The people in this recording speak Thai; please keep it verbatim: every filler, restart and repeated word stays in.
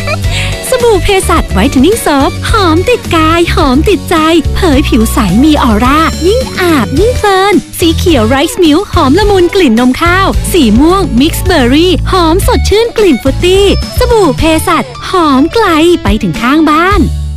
สบู่เภสัชไวท์เทนนิ่งโซฟหอมติดกายหอมติดใจเผยผิวใสมีออร่ายิ่งอาบยิ่งเพลินสีเขียวไรซ์มิลค์หอมละมุนกลิ่นนมข้าวสีม่วงมิกซ์เบอร์รี่หอมสดชื่นกลิ่นฟรุตตี้สบู่เภสัชหอมไกลไปถึงข้างบ้าน